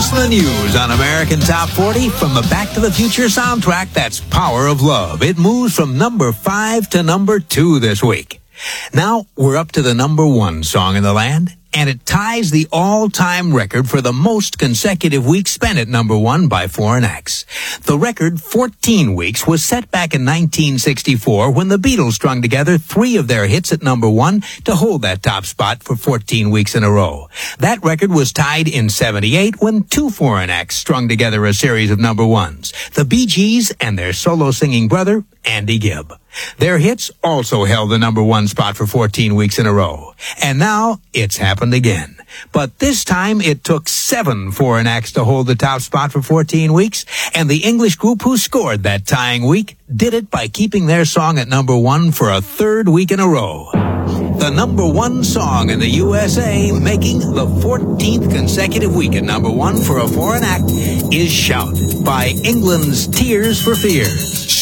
What's the news on American Top 40? From the Back to the Future soundtrack, that's Power of Love. It moves from number 5 to number 2 this week. Now, we're up to the number 1 song in the land, and it ties the all-time record for the most consecutive weeks spent at number 1 by foreign acts. The record, 14 weeks, was set back in 1964 when the Beatles strung together 3 of their hits at number 1 to hold that top spot for 14 weeks in a row. That record was tied in 78 when 2 foreign acts strung together a series of number 1s, the Bee Gees and their solo singing brother, Andy Gibb. Their hits also held the number 1 spot for 14 weeks in a row. And now, it's happened again. But this time, it took 7 foreign acts to hold the top spot for 14 weeks, and the English group who scored that tying week did it by keeping their song at number 1 for a 3rd week in a row. The number 1 song in the USA, making the 14th consecutive week at number 1 for a foreign act, is Shout by England's Tears for Fears.